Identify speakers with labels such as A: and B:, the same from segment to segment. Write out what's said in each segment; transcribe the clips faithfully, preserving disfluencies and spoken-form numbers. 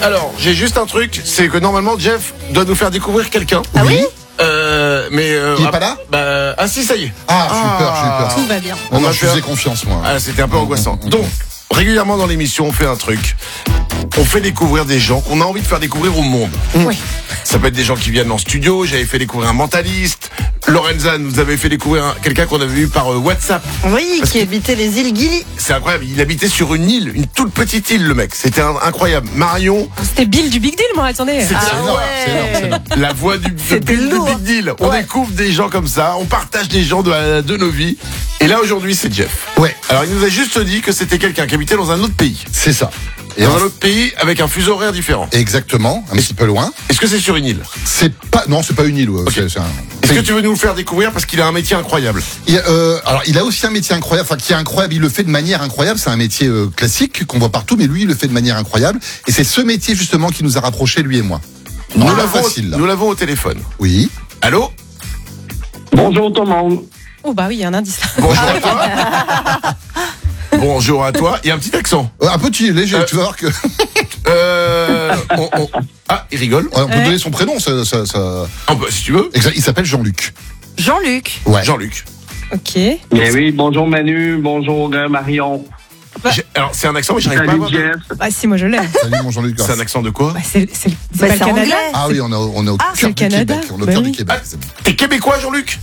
A: Alors, j'ai juste un truc, c'est que normalement Jeff doit nous faire découvrir quelqu'un.
B: Ah oui,
A: Euh, mais euh,
C: Il est
A: ah,
C: pas là
A: bah, ah si, ça y est.
C: Ah, j'ai eu peur, j'ai eu peur.
B: tout va bien.
C: Non, non,
A: va
C: je
A: faire-
C: faisais confiance, moi.
A: Ah, c'était un peu angoissant. Donc, régulièrement dans l'émission, on fait un truc. On fait découvrir des gens qu'on a envie de faire découvrir au monde.
B: Oui.
A: Ça peut être des gens qui viennent en studio. J'avais fait découvrir un mentaliste. Lorenza nous avait fait découvrir un- quelqu'un qu'on avait vu par euh, WhatsApp.
B: Oui,
A: Parce
B: qui
A: que-
B: habitait les îles Gili.
A: C'est incroyable. Il habitait sur une île, une toute petite île, le mec. C'était un- incroyable. Marion,
D: C'était Bill du Big Deal, moi, attendez.
A: c'était
B: Ah
C: C'est énorme, c'est énorme, c'est énorme.
A: la voix du, de
B: C'était
A: Bill du
B: lourd.
A: Big Deal. On
B: Ouais.
A: découvre des gens comme ça. On partage des gens de, de nos vies. Et là, aujourd'hui, c'est Jeff.
C: Ouais,
A: Alors, il nous a juste dit que c'était quelqu'un qui habitait dans un autre pays.
C: c'est ça. Et
A: Dans
C: en-
A: un autre pays avec un fuseau horaire différent.
C: Exactement, un petit peu loin.
A: Est-ce que c'est sur une île?
C: C'est pas, non, c'est pas une île. Ouais. C'est- c'est un-
A: Est-ce que tu veux nous le faire découvrir parce qu'il a un métier incroyable?
C: Il, euh, alors, il a aussi un métier incroyable, enfin qui est incroyable. Il le fait de manière incroyable. C'est un métier euh, classique qu'on voit partout, mais lui, il le fait de manière incroyable. Et c'est ce métier justement qui nous a rapprochés, lui et moi.
A: Nous
C: Pas
A: l'avons,
C: facile. Là.
A: nous l'avons au téléphone.
C: Oui.
A: Allô?
E: Bonjour tout le monde.
D: Oh, bah oui, il y a un indice.
A: Bonjour à toi. Bonjour à toi. Il y a un petit accent.
C: Euh, un petit léger.
A: Euh,
C: Tu vas voir que.
A: Euh, on- on- Ah, il rigole.
C: Ouais, on peut
D: Ouais.
C: donner son prénom. Ça, ça, ça...
A: Ah, bah, si tu veux.
C: Exact, il s'appelle Jean-Luc.
B: Jean-Luc.
C: Ouais.
A: Jean-Luc.
D: Ok.
E: Mais oui, bonjour Manu, bonjour euh, Marion.
D: Bah-
A: J'ai- Alors, c'est un accent, mais j'arrive pas à
E: Salut
A: voir.
E: Jeff.
D: Bah, si, moi, je l'ai.
C: Salut mon Jean-Luc.
A: C'est un accent de quoi?
D: Bah, c'est c'est- c'est
B: Bah,
D: pas
B: c'est
D: le Canada.
B: anglais.
C: Ah oui, on est au, on est au
B: Ah,
D: c'est
C: cœur
D: le
C: du
D: Canada.
C: Québec. On est au
D: Bah
C: cœur
D: oui.
C: du Québec.
A: Ah,
C: c'est bon.
A: T'es québécois, Jean-Luc?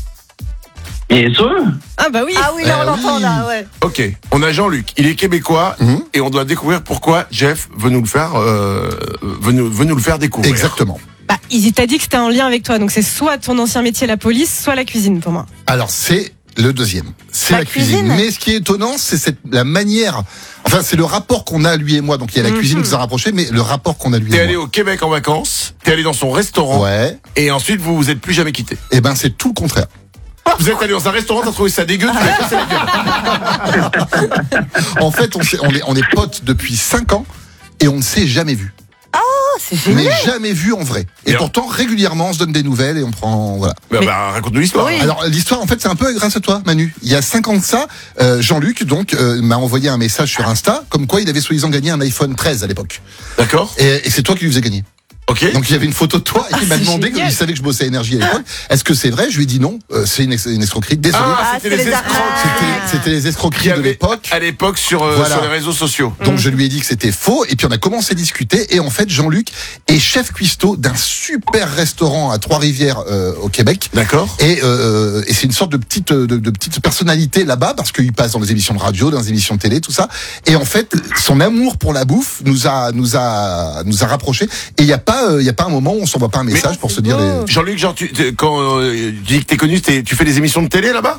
E: Bien sûr.
D: Ah, bah oui.
B: Ah oui, là,
C: Eh
B: on l'entend,
C: oui.
B: là, ouais.
A: Ok. On a Jean-Luc. Il est québécois
C: Mhm.
A: et on doit découvrir pourquoi Jeff veut nous le faire, euh, veut nous, veut nous le faire découvrir.
C: Exactement.
D: Bah, il t'a dit que c'était en lien avec toi, donc c'est soit ton ancien métier, la police, soit la cuisine pour moi.
C: Alors c'est le deuxième, c'est
B: La
C: la, cuisine.
B: cuisine.
C: Mais ce qui est étonnant, c'est cette la manière. Enfin, c'est le rapport qu'on a lui et moi. Donc il y a la
D: Mhm.
C: cuisine qui nous a rapprochés, mais le rapport qu'on a lui
A: T'es
C: et
A: allé
C: moi.
A: au Québec en vacances, t'es allé dans son restaurant,
C: Ouais.
A: et ensuite vous vous êtes plus jamais quittés.
C: Eh ben c'est tout le contraire.
A: Vous êtes allé dans un restaurant, t'as trouvé ça dégueu, tu l'as cassé la gueule.
C: En fait, on, s'est- on est on est potes depuis cinq ans et on ne s'est jamais vu.
B: Oh, c'est génial.
C: Mais jamais vu en vrai. Et
A: Bien.
C: pourtant régulièrement on se donne des nouvelles et on prend voilà.
A: Bah,
D: Mais-
A: bah, raconte-nous l'histoire.
B: Oui.
C: Alors l'histoire en fait c'est un peu grâce à toi Manu. Il y a cinq ans de ça, euh, Jean-Luc donc euh, m'a envoyé un message sur Insta comme quoi il avait soi-disant gagné un iPhone treize à l'époque.
A: D'accord.
C: Et, et c'est toi qui lui faisais gagner.
A: Ok.
C: Donc il y avait une photo de toi et il m'a
D: c'est
C: demandé,
D: génial.
C: comme il savait que je bossais à Énergie à l'époque, est-ce que c'est vrai? Je lui ai dit non, euh, c'est une, ex- une escroquerie. Désolé.
A: Ah,
B: Ah,
A: c'était
B: c'est
A: les
B: les
A: escrocs.
B: arnaques.
C: C'était, c'était les
A: Qui
C: escroqueries de
A: avaient
C: l'époque.
A: à l'époque sur, euh,
C: Voilà.
A: sur les réseaux sociaux.
C: Donc je lui ai dit que c'était faux et puis on a commencé à discuter et en fait Jean-Luc est chef cuistot d'un super restaurant à Trois-Rivières euh, au Québec.
A: D'accord.
C: Et, euh, et c'est une sorte de petite de, de petite personnalité là-bas parce qu'il passe dans les émissions de radio, dans les émissions de télé, tout ça. Et en fait, son amour pour la bouffe nous a nous a nous a rapprochés. Et il y a pas euh, il y a pas un moment où on s'envoie pas un message pour se dire.
D: beau.
C: les-
A: Jean-Luc, genre, tu, t'es- quand euh, tu dis que t'es connu, t'es- tu fais des émissions de télé là-bas?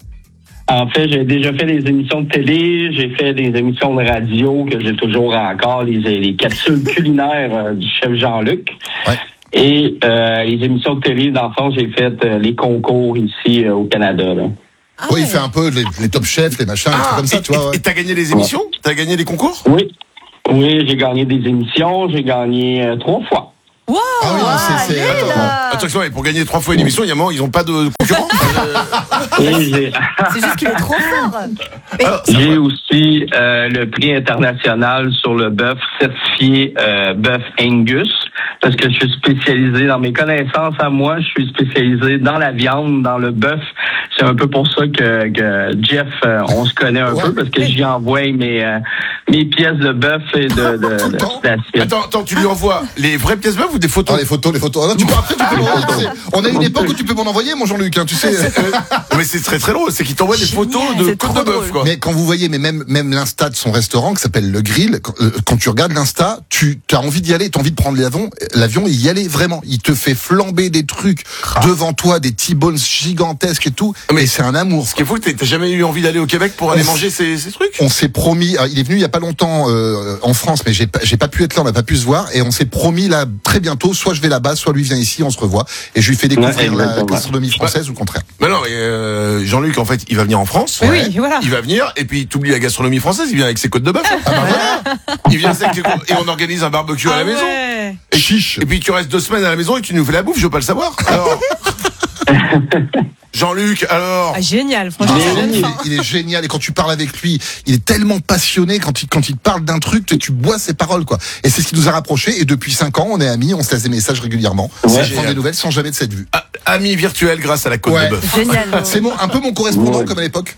E: En fait, j'ai déjà fait des émissions de télé, j'ai fait des émissions de radio que j'ai toujours encore, les, les capsules culinaires euh, du chef Jean-Luc.
C: Ouais.
E: Et euh, les émissions de télé, dans le fond, j'ai fait euh, les concours ici euh, au Canada. Là.
D: Ah
C: Oui, il
D: ouais.
C: fait un peu les, les top chefs, les machins, les trucs comme ça,
A: et,
C: tu vois.
A: et-
C: Ouais.
A: et t'as gagné les émissions? T'as gagné les concours?
E: Oui. Oui, j'ai gagné des émissions, j'ai gagné euh, trois fois.
D: Wow.
C: Ah oui, non, c'est, c'est,
B: allez,
C: attends,
B: là.
A: Attention, et pour gagner trois fois une émission, il y a un moment, ils ont pas de concurrents. Euh,
E: Et j'ai,
B: C'est juste qu'il est trop fort.
A: alors, ça
E: j'ai
A: va.
E: aussi euh, le prix international sur le bœuf certifié euh, bœuf Angus, parce que je suis spécialisé dans mes connaissances à moi, je suis spécialisé dans la viande, dans le bœuf. C'est un peu pour ça que, que Jeff, euh, on se connaît un
C: Ouais.
E: peu, parce que j'y envoie mes, euh, mes pièces de bœuf et de, de,
C: Tout le
E: de
C: temps.
E: d'acide.
A: Attends, attends, tu lui envoies les vraies pièces bœuf ou des
C: Ah,
A: photos?
C: les photos, les photos. Ah, tu peux, après, tu peux m'envoyer, tu sais. On a une époque où tu peux m'en envoyer, mon Jean-Luc, hein, tu sais.
A: Mais c'est très très drôle, c'est qu'il t'envoie des photos de
B: c'est
A: côte
B: trop
A: de bœuf,
B: drôle.
A: quoi.
C: Mais quand vous voyez, mais même, même l'insta de son restaurant, qui s'appelle Le Grill, quand, euh, quand tu regardes l'insta, tu as envie d'y aller, tu as envie de prendre l'avion, l'avion et y aller vraiment. Il te fait flamber des trucs devant toi, des T-bones gigantesques et tout.
A: Mais
C: Mais c'est un amour.
A: Ce qui est fou, t'as t'as jamais eu envie d'aller au Québec pour aller
C: On
A: manger ces, ces trucs?
C: On s'est promis, euh, il est venu il y a pas longtemps euh, en France, mais j'ai pas, j'ai pas pu être là, on n'a pas pu se voir, et on s'est promis là très bientôt, soit je vais là-bas, soit lui vient ici, on se revoit, et je lui fais découvrir
E: Ouais,
C: la
E: exactement.
C: gastronomie française ou le contraire.
A: Mais non, mais euh, Jean-Luc, en fait, il va venir en France.
D: Oui,
C: Ouais.
D: oui, voilà.
A: Il va venir, et puis t'oublies la gastronomie française, il vient avec ses côtes de bœuf.
C: Ah bah voilà,
A: Il vient avec ses côtes- et on organise un barbecue à la
D: Ah
A: maison.
D: ouais.
C: et chiche.
A: Et puis tu restes deux semaines à la maison et tu nous fais la bouffe, je veux pas le savoir. Alors, Jean-Luc, alors
D: Ah, génial, franchement,
E: Mais
D: ça donne
C: il, est,
D: faim.
C: il est génial et quand tu parles avec lui, il est tellement passionné quand il quand il te parle d'un truc, tu, tu bois ses paroles quoi. Et c'est ce qui nous a rapprochés et depuis cinq ans, on est amis, on se laisse des messages régulièrement,
E: Ouais.
C: on se prend
A: Génial.
C: des nouvelles sans jamais de cette vue.
A: ah, ami virtuel grâce à la côte
C: Ouais.
A: de bœuf.
B: Génial.
C: C'est mon, un peu mon correspondant
E: Ouais.
C: comme à l'époque.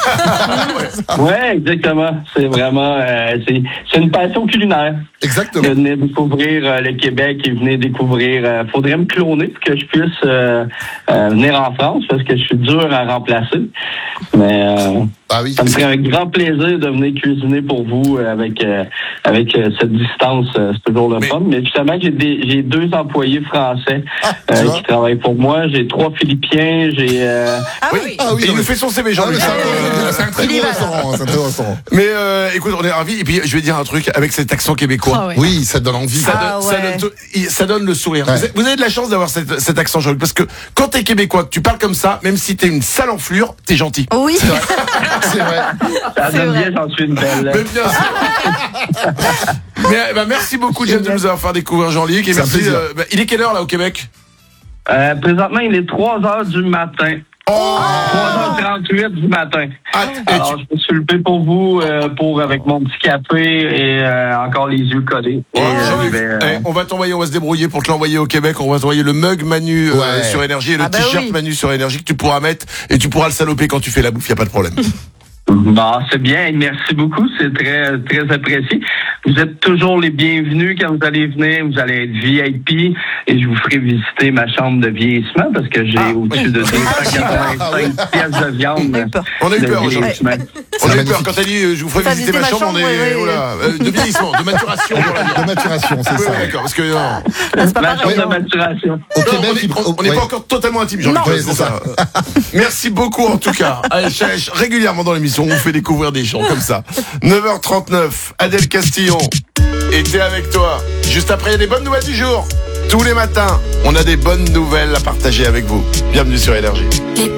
E: Ouais, exactement. C'est vraiment, euh, c'est, c'est une passion culinaire.
C: Exactement.
E: Je venais découvrir euh, le Québec et venez découvrir. Euh, faudrait me cloner pour que je puisse euh, euh, venir en France parce que je suis dur à remplacer. Mais euh,
C: Ah oui.
E: ça me ferait avec grand plaisir de venir cuisiner pour vous euh, avec euh, avec euh, cette distance. Euh, c'est toujours le
A: Mais-
E: fun. Mais justement, j'ai des j'ai deux employés français
C: Ah, tu
E: euh,
C: vois.
E: qui travaillent pour moi. J'ai trois Philippiens. J'ai euh,
B: Ah
A: Oui.
B: oui.
C: Ah oui,
A: Et il
C: non,
A: nous
C: mais-
A: fait son C V,
C: Ah, mais
A: Jean-Luc.
C: c'est un,
A: Euh,
C: c'est un très
B: il y
C: beau
B: va, là.
C: restaurant, c'est un très beau restaurant.
A: Mais euh, écoute, on est ravis. Et puis je vais dire un truc avec cet accent québécois.
D: Ah ouais.
C: Oui, ça te donne envie.
A: Ça,
B: Ah
A: donne, ça,
B: ouais.
A: donne tout- il- ça donne le sourire.
C: Ouais.
A: Vous, avez, vous avez de la chance d'avoir cet, cet accent, Jean-Luc, parce que quand t'es québécois, que tu parles comme ça, même si t'es une sale enflure, t'es gentil.
B: Oui.
C: C'est vrai. C'est vrai.
E: ça
B: C'est
E: donne
B: vrai.
E: bien, j'en suis une belle.
A: Mais bien sûr. Mais, bah, merci beaucoup, James, de nous avoir fait découvrir Jean-Luc. Et
C: C'est un
A: merci.
C: plaisir.
A: euh, bah, il est quelle heure là au Québec?
E: Euh, présentement, il est trois heures du matin.
A: Oh
E: trois heures trente-huit du matin.
A: Ah, et
E: Alors,
A: tu-
E: je me suis levé pour vous, euh, pour avec mon petit café et euh, encore les yeux collés.
A: Oh,
E: Et, euh,
A: Jean-Luc,
E: je vais, euh,
A: eh, on va t'envoyer, on va se débrouiller pour te l'envoyer au Québec. On va t'envoyer le mug Manu euh,
C: Ouais.
A: sur Énergie et le
B: Ah bah
A: t-shirt
B: oui.
A: Manu sur Énergie que tu pourras mettre et tu pourras le saloper quand tu fais la bouffe, y a pas de problème.
E: Bon, c'est bien. Merci beaucoup. C'est très, très apprécié. Vous êtes toujours les bienvenus quand vous allez venir. Vous allez être V I P et je vous ferai visiter ma chambre de vieillissement parce que j'ai
A: Ah,
E: au-dessus de deux cent quatre-vingt-cinq pièces de viande.
B: On a eu peur.
A: On a eu
E: de
A: peur, Jean-Luc.
E: vieillissement.
A: On a eu
C: magnifique.
A: peur quand t'as dit euh, je vous ferai
B: T'as
A: visiter ma
B: visité ma
A: chambre, on est
B: chambre, oui, oui,
A: oh là, euh, de vieillissement, de maturation. voilà.
C: De maturation, c'est
A: Oui,
C: ça.
A: oui, d'accord, parce que non,
B: C'est pas
E: Ma
B: pareil.
E: chambre de maturation.
C: Au
A: non,
C: Québec,
A: on est-
C: il-
A: on- on n'est
C: ouais.
A: pas encore totalement intime, Jean-Luc.
C: Non,
A: c'est pour
C: c'est ça.
A: Merci beaucoup en tout cas. Allez, Chèche, régulièrement dans l'émission, on vous fait découvrir des gens comme ça. neuf heures trente-neuf, Adèle Castillon était avec toi. Juste après, il y a des bonnes nouvelles du jour. Tous les matins, on a des bonnes nouvelles à partager avec vous. Bienvenue sur Énergie.